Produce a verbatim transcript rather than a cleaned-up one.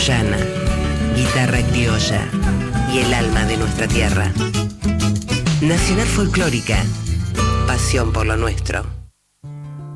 hawaiana, guitarra criolla y el alma de nuestra tierra. Nacional Folclórica, pasión por lo nuestro.